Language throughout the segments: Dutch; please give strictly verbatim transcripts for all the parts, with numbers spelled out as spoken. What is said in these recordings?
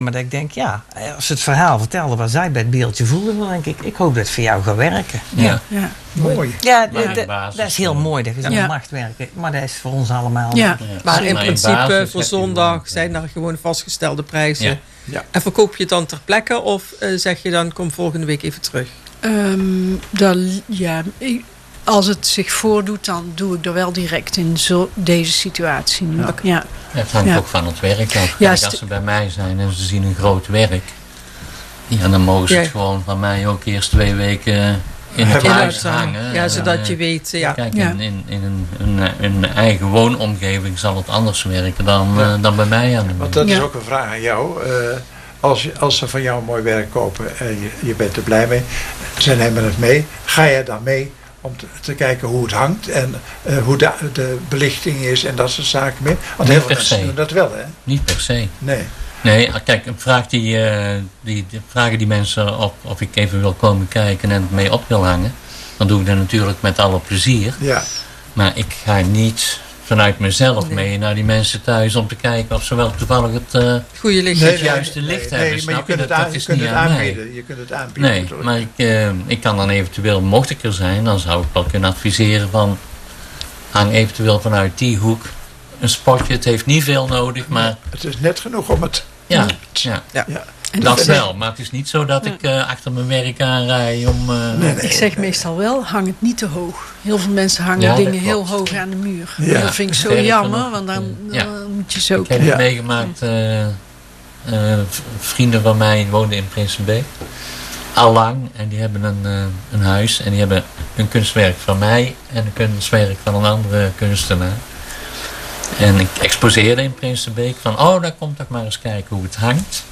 Maar dat ik denk, ja, als ze het verhaal vertelde waar zij bij het beeldje voelden, dan denk ik, ik hoop dat het voor jou gaat werken. Ja, ja. ja. Mooi. Ja, d- d- dat is heel mooi, dat je zo ja. mag werken. Maar dat is voor ons allemaal. Ja. Ja. Maar in Maar in principe basis voor heb je zondag gewoon, zijn er gewoon vastgestelde prijzen. Ja. Ja. En verkoop je het dan ter plekke of uh, zeg je dan kom volgende week even terug? Um, dan, ja, ik, als het zich voordoet, dan doe ik er wel direct in zo, deze situatie. Nu. Ja. Ja. Het hangt Ja. ook van het werk af. Ja, Kijk, st- als ze bij mij zijn en ze zien een groot werk, ja, dan mogen ze Ja. het gewoon van mij ook eerst twee weken in het Hebben huis In huis hangen. hangen. Ja, En, zodat eh, je weet, ja. Kijk, Ja. in, in, in een, een, een eigen woonomgeving zal het anders werken dan, Ja. uh, dan bij mij aan de Want muur. dat is Ja. ook een vraag aan jou. Uh, als, je, als ze van jou een mooi werk kopen en je, je bent er blij mee, ze nemen het mee, ga je dan mee om te, te kijken hoe het hangt en uh, hoe de, de belichting is en dat soort zaken mee? Want heel Niet veel per mensen se. doen dat wel, hè? Niet per se. Nee. Nee, kijk, een vraag die, uh, die, die vragen die mensen of, of ik even wil komen kijken en het mee op wil hangen, dan doe ik dat natuurlijk met alle plezier. Ja. Maar ik ga niet vanuit mezelf Nee. mee naar die mensen thuis om te kijken of ze wel toevallig het... Uh, Goede licht. Nee, het juiste licht hebben, Nee, maar je snap je? kunt het, Dat- aan, dat je is kunt niet het aan mij. aanbieden. Je kunt het aanbieden. Nee, natuurlijk. maar ik, uh, ik kan dan eventueel, mocht ik er zijn, dan zou ik wel kunnen adviseren van, hang eventueel vanuit die hoek een spotje. Het heeft niet veel nodig, maar Het is net genoeg om het... ja, ja. Ja. En Dat ik, wel. Maar het is niet zo dat ik uh, achter mijn werk aanrij om... Uh, Nee, nee. ik zeg meestal wel, hang het niet te hoog. Heel veel mensen hangen Ja, dat dingen heel klopt. hoog aan de muur. Ja. Dat vind ik zo Sterker jammer, nog, want dan, ja. dan moet je zo Ik heb kijken. het Ja. meegemaakt. Uh, uh, v- vrienden van mij woonden in Prinsenbeek. Allang. En die hebben een, uh, een huis. En die hebben een kunstwerk van mij. En een kunstwerk van een andere kunstenaar. En ik exposeerde in Prinsenbeek. Van, oh, daar komt toch maar eens kijken hoe het hangt.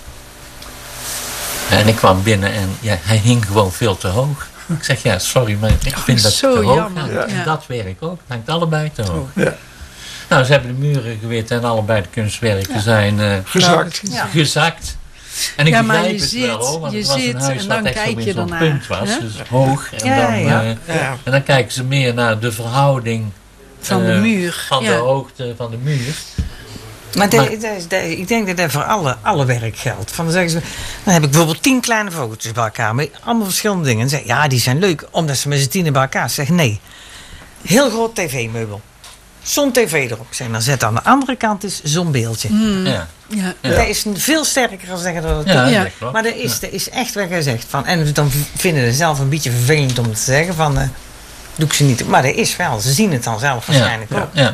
En ik kwam binnen en ja, hij hing gewoon veel te hoog. Ik zeg, ja, sorry, maar ik Oh, vind dat zo het te hoog jammer. hangt. Ja. En dat werk ook. Het hangt allebei te hoog. Ja. Nou, ze hebben de muren gewit en allebei de kunstwerken Ja. zijn uh, Gezakt. Ja. gezakt. En ik Ja, maar begrijp je het zit- wel hoor, want je het was zit een huis en wat dan echt zo kijk in je zo'n ernaar, punt was. hè? Dus hoog. En, Ja, dan, ja. uh, Ja. en dan kijken ze meer naar de verhouding Van de uh, muur. van Ja. de hoogte van de muur. Maar, de- Maar- de- de- ik denk dat dat voor alle, alle werk geldt. Van, dan, zeggen ze, dan heb ik bijvoorbeeld tien kleine vogeltjes bij elkaar. Met allemaal verschillende dingen. En zeggen, ja, die zijn leuk. Omdat ze met z'n tienen bij elkaar zeggen, nee. Heel groot tv-meubel. Zo'n tv erop. Ik zeg, dan zet aan de andere kant is zo'n beeldje. Mm, Ja. ja. Ja. Dat is veel sterker dan zeggen dat het Ja, Ja. dat klopt. Maar dat is, dat is echt wat jij zegt. Van, en dan vinden ze zelf een beetje vervelend om te zeggen van... Uh, doe ik ze niet. Maar dat is wel. Ze zien het dan zelf waarschijnlijk ja. ook. Ja.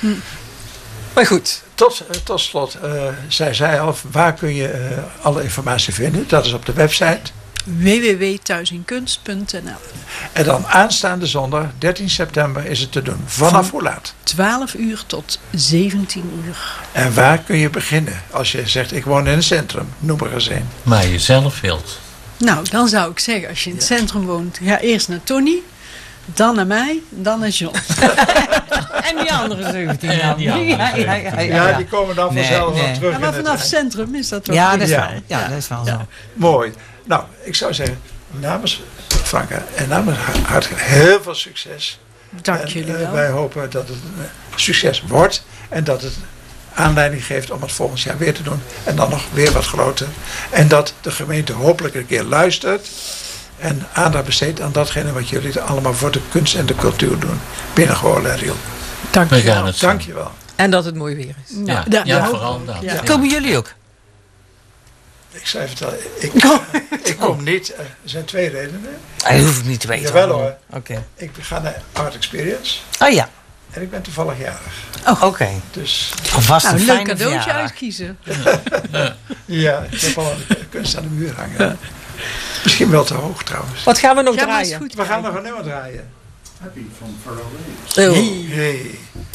Maar goed, Tot, uh, tot slot, uh, zij zei al, waar kun je uh, alle informatie vinden? Dat is op de website. w w w punt thuisinkunst punt n l. En dan aanstaande zondag, dertien september, is het te doen. Vanaf hoe laat? twaalf uur tot zeventien uur. En waar kun je beginnen? Als je zegt, ik woon in een centrum, noem er eens een. Maar je zelf wilt. Nou, dan zou ik zeggen, als je in het centrum woont, ga eerst naar Tony, dan naar mij, dan naar John. En die andere zeventien Ja, dan. die andere ja, ja, ja, ja, ja. Ja, die komen dan Nee, vanzelf wel nee. terug. Ja, maar in het- vanaf het centrum is dat toch Ja, dat is Ja. wel, ja, dat is wel zo. Mooi. Nou, ik zou zeggen, namens Franka en namens Hart heel veel succes. Dank En, jullie uh, wel. wij hopen dat het een uh, succes wordt. En dat het aanleiding geeft om het volgend jaar weer te doen. En dan nog weer wat groter. En dat de gemeente hopelijk een keer luistert. En aandacht besteedt aan datgene wat jullie allemaal voor de kunst en de cultuur doen. Binnen Goorlen en Riel. Dank We je gaan wel. het zien. Dank je wel. en dat het mooi weer is. Ja, Ja, ja, ja. vooral dat. Ja. Ja. Komen jullie ook? Ik zei het al, ik, ik kom niet. Er zijn twee redenen. Dat hoef ik niet te weten. Jawel hoor. Oké. Ik ga naar Art Experience. Oh ja, En ik ben toevallig jarig. oh, oké. Dus Alvast Nou, een een leuk fijne cadeautje verjaardag. uitkiezen. ja, ik heb al een kunst aan de muur hangen. Misschien wel te hoog trouwens. Wat gaan we nog Ja, maar is draaien? goed. We gaan nog een nummer draaien. Happy van Pharrell Williams. Oh. Hey.